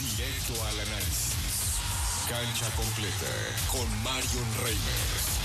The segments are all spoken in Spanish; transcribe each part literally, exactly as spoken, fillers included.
Directo al análisis. Cancha completa con Marion Reimers.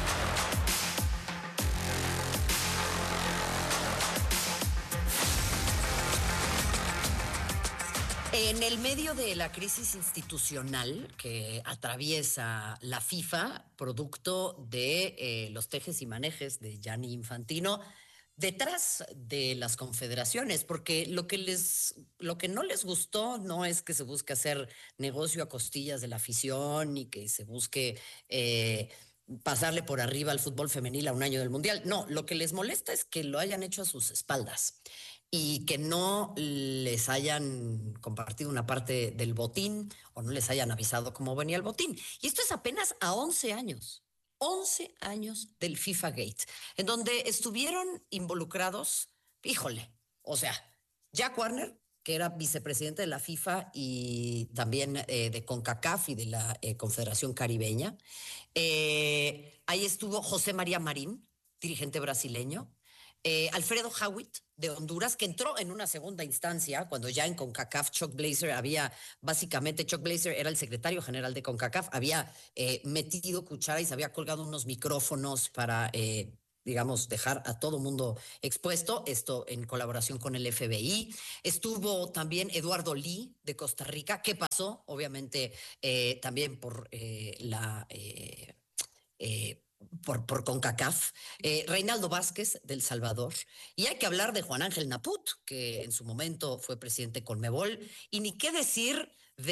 En el medio de la crisis institucional que atraviesa la FIFA, producto de eh, los tejes y manejes de Gianni Infantino, detrás de las confederaciones, porque lo que les, lo que no les gustó no es que se busque hacer negocio a costillas de la afición y que se busque eh, pasarle por arriba al fútbol femenil a un año del Mundial. No, lo que les molesta es que lo hayan hecho a sus espaldas y que no les hayan compartido una parte del botín o no les hayan avisado cómo venía el botín. Y esto es apenas a once años. once años del FIFA Gate, en donde estuvieron involucrados, híjole, o sea, Jack Warner, que era vicepresidente de la FIFA y también eh, de CONCACAF y de la eh, Confederación Caribeña. Eh, ahí estuvo José María Marín, dirigente brasileño. Eh, Alfredo Howitt, de Honduras, que entró en una segunda instancia, cuando ya en CONCACAF Chuck Blazer había, básicamente Chuck Blazer era el secretario general de CONCACAF, había eh, metido cuchara y se había colgado unos micrófonos para, eh, digamos, dejar a todo mundo expuesto, esto en colaboración con el F B I. Estuvo también Eduardo Lee, de Costa Rica. ¿Qué pasó? Obviamente eh, también por eh, la... Eh, eh, por, por CONCACAF, eh, Reinaldo Vázquez del Salvador, y hay que hablar de Juan Ángel Naput, que en su momento fue presidente Conmebol, y ni qué decir